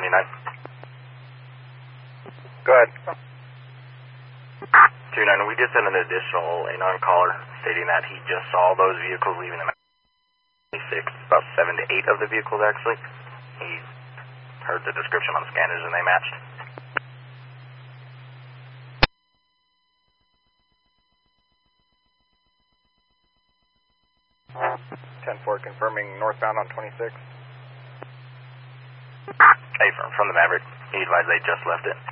Go ahead. 29, we just sent an additional anon caller stating that he just saw those vehicles leaving the 26, about 7 to 8 of the vehicles actually. He heard the description on the scanners and they matched. 10-4 confirming northbound on 26. Hey, from the Maverick, he advised they just left it.